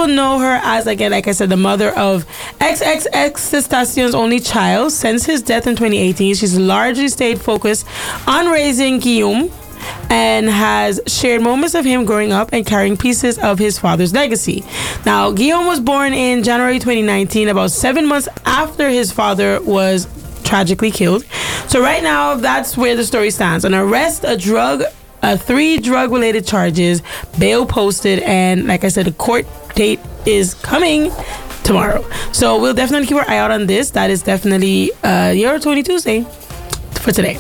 people know her as, again, like I said, the mother of XXXTentacion's only child. Since his death in 2018, she's largely stayed focused on raising Guillaume and has shared moments of him growing up and carrying pieces of his father's legacy. Now, Guillaume was born in January 2019, about 7 months after his father was tragically killed. So right now, that's where the story stands. An arrest, 3 drug-related charges, bail posted, and like I said, the court date is coming tomorrow. So we'll definitely keep our eye out on this. That is definitely your Tony Tuesday for today.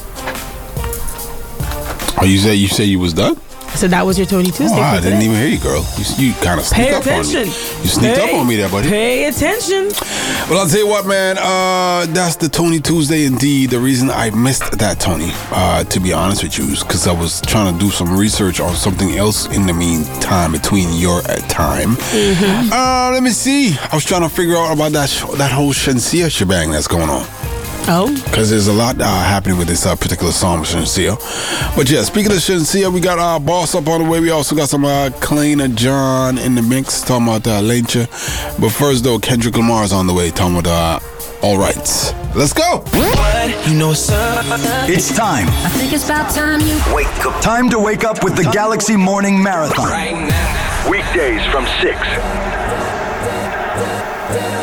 Oh, you say you was done? So that was your Tony Tuesday. Oh, I didn't even hear you, girl. You kind of sneaked up on me. You sneaked up on me there, buddy. Pay attention. Well, I'll tell you what, man. That's the Tony Tuesday indeed. The reason I missed that, Tony, to be honest with you, is because I was trying to do some research on something else in the meantime, between your time. Mm-hmm. Let me see. I was trying to figure out about that whole Shenseea shebang that's going on. Oh. Because there's a lot happening with this particular song with Shenseea. But yeah, speaking of Shenseea, we got our Boss Up on the way. We also got some Kalina John in the mix, talking about Lencha. But first, though, Kendrick Lamar's on the way, talking about All Right. Let's go. You know, it's time. I think it's about time you wake up. Time to wake up with the Galaxy Morning Marathon. Right now. Weekdays from 6